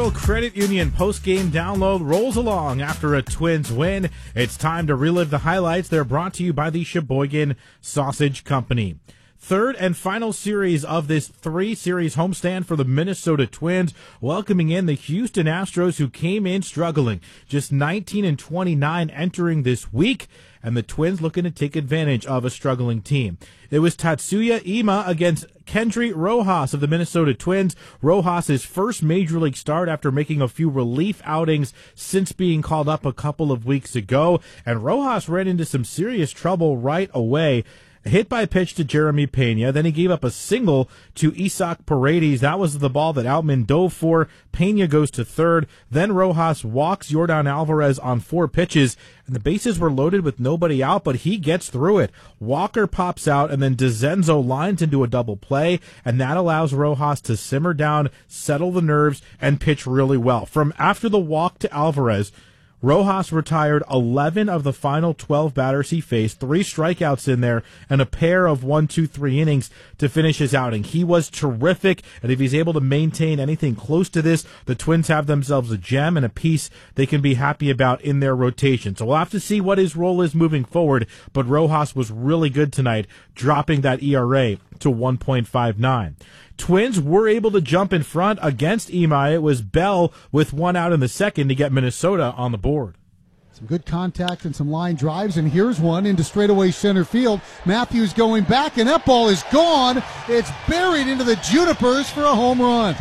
Federal Credit Union post-game download rolls along after a Twins win. It's time to relive the highlights. They're brought to you by the Sheboygan Sausage Company. Third and final series of this three-series homestand for the Minnesota Twins, welcoming in the Houston Astros, who came in struggling, just 19-29 entering this week, and the Twins looking to take advantage of a struggling team. It was Tatsuya Ima against Kendry Rojas of the Minnesota Twins. Rojas' first major league start after making a few relief outings since being called up a couple of weeks ago, and Rojas ran into some serious trouble right away. Hit by pitch to Jeremy Pena, then he gave up a single to Isaac Paredes. That was the ball that Outman dove for. Pena goes to third, then Rojas walks Yordan Alvarez on 4 pitches, and the bases were loaded with nobody out, but he gets through it. Walker pops out, and then DeZenzo lines into a double play, and that allows Rojas to simmer down, settle the nerves, and pitch really well. From after the walk to Alvarez, Rojas retired 11 of the final 12 batters he faced, 3 strikeouts in there, and a pair of 1-2-3 innings to finish his outing. He was terrific, and if he's able to maintain anything close to this, the Twins have themselves a gem and a piece they can be happy about in their rotation. So we'll have to see what his role is moving forward, but Rojas was really good tonight, dropping that ERA to 1.59. Twins were able to jump in front against Ima. It was Bell with 1 out in the second to get Minnesota on the board. Some good contact and some line drives, and here's one into straightaway center field. Matthews going back, and that ball is gone. It's buried into the junipers for a home run.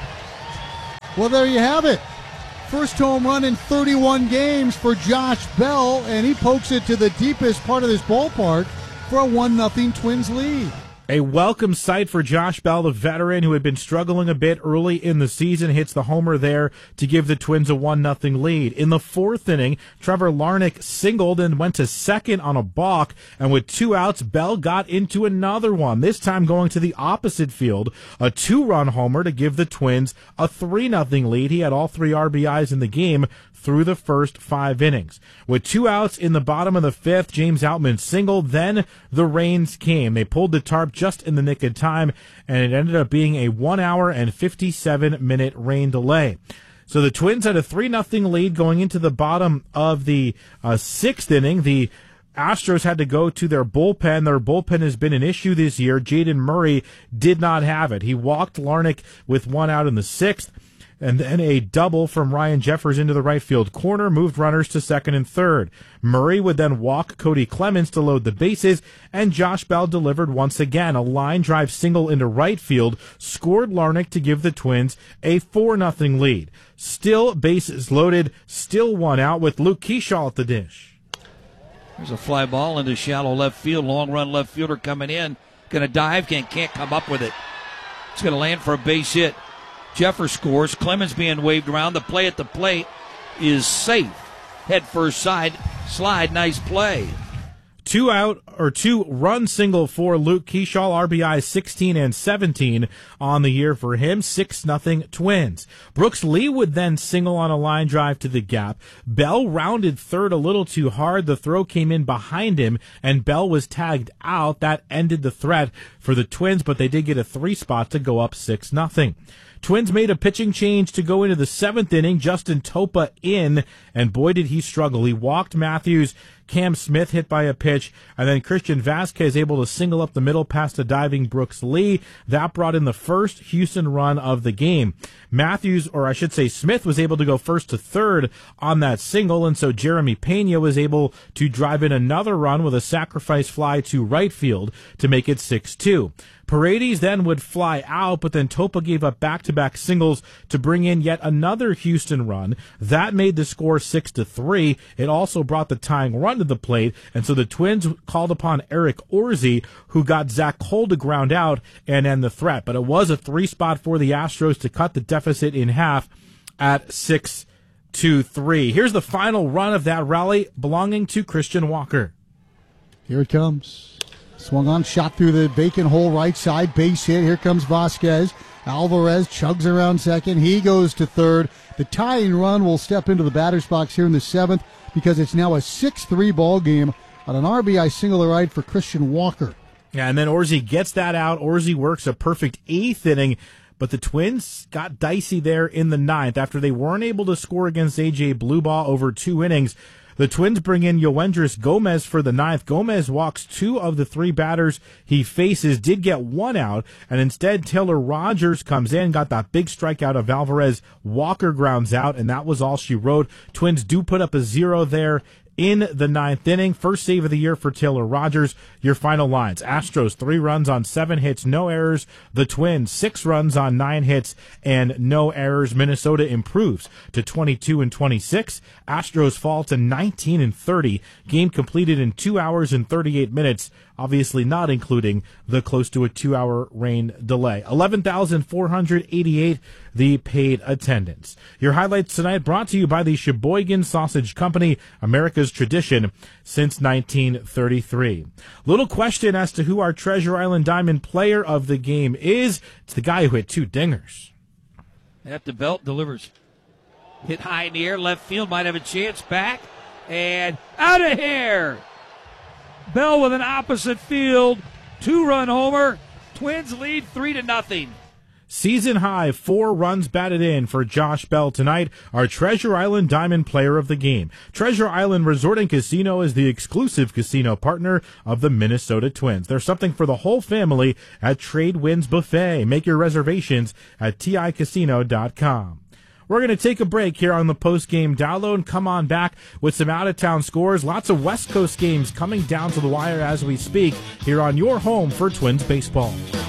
Well, there you have it. First home run in 31 games for Josh Bell, and he pokes it to the deepest part of this ballpark for a 1-0 Twins lead. A welcome sight for Josh Bell, the veteran who had been struggling a bit early in the season, hits the homer there to give the Twins a 1-0 lead. In the 4th inning, Trevor Larnach singled and went to second on a balk, and with 2 outs, Bell got into another one, this time going to the opposite field, a 2-run homer to give the Twins a 3-0 lead. He had all 3 RBIs in the game through the first 5 innings. With 2 outs in the bottom of the 5th, James Outman singled, then the rains came. They pulled the tarp just in the nick of time, and it ended up being a 1 hour and 57-minute rain delay. So the Twins had a 3-0 lead going into the bottom of the 6th inning. The Astros had to go to their bullpen. Their bullpen has been an issue this year. Jaden Murray did not have it. He walked Larnach with 1 out in the 6th. And then a double from Ryan Jeffers into the right field corner moved runners to second and third. Murray would then walk Cody Clemens to load the bases, and Josh Bell delivered once again. A line drive single into right field scored Larnach to give the Twins a 4-0 lead. Still bases loaded, still 1 out with Luke Keeschall at the dish. There's a fly ball into shallow left field. Long run left fielder coming in. Going to dive, can't come up with it. It's going to land for a base hit. Jeffers scores. Clemens being waved around. The play at the plate is safe. Head first side slide. Nice play. 2-run single for Luke Keeschall. RBI 16 and 17 on the year for him. 6-0 Twins. Brooks Lee would then single on a line drive to the gap. Bell rounded third a little too hard. The throw came in behind him, and Bell was tagged out. That ended the threat for the Twins, but they did get a 3 spot to go up 6-0. Twins made a pitching change to go into the 7th inning. Justin Topa in, and boy did he struggle. He walked Matthews. Cam Smith hit by a pitch, and then Christian Vasquez able to single up the middle past a diving Brooks Lee. That brought in the first Houston run of the game. Matthews, or I should say Smith, was able to go first to third on that single, and so Jeremy Pena was able to drive in another run with a sacrifice fly to right field to make it 6-2. Paredes then would fly out, but then Topa gave up back-to-back singles to bring in yet another Houston run. That made the score 6-3. It also brought the tying run to the plate, and so the Twins called upon Eric Orsi, who got Zach Cole to ground out and end the threat. But it was a 3-spot for the Astros to cut the deficit in half at 6-3. Here's the final run of that rally belonging to Christian Walker. Here it comes. Swung on, shot through the vacant hole right side, base hit. Here comes Vasquez. Alvarez chugs around second. He goes to third. The tying run will step into the batter's box here in the 7th because it's now a 6-3 ball game on an RBI single to right for Christian Walker. Yeah, and then Orsi gets that out. Orsi works a perfect 8th inning, but the Twins got dicey there in the ninth after they weren't able to score against A.J. Bluebaugh over 2 innings. The Twins bring in Yoendris Gomez for the ninth. Gomez walks 2 of the 3 batters he faces, did get 1 out, and instead Taylor Rogers comes in, got that big strikeout of Alvarez. Walker grounds out, and that was all she wrote. Twins do put up a 0 there in the 9th inning. First save of the year for Taylor Rogers. Your final lines: Astros 3 runs on 7 hits, no errors. The Twins 6 runs on 9 hits and no errors. Minnesota improves to 22-26. Astros fall to 19-30. Game completed in 2 hours and 38 minutes. Obviously not including the close to a 2-hour rain delay. 11,488 the paid attendance. Your highlights tonight brought to you by the Sheboygan Sausage Company, America's tradition since 1933. Little question as to who our Treasure Island Diamond player of the game is. It's the guy who hit 2 dingers. At the belt, delivers. Hit high in the air, left field, might have a chance, back, and out of here! Bell with an opposite field 2-run homer. Twins lead 3-0. Season high 4 runs batted in for Josh Bell tonight, our Treasure Island Diamond player of the game. Treasure Island Resort and Casino is the exclusive casino partner of the Minnesota Twins. There's something for the whole family at Trade Winds Buffet. Make your reservations at ticasino.com. We're going to take a break here on the post-game download and come on back with some out-of-town scores. Lots of West Coast games coming down to the wire as we speak here on your home for Twins baseball.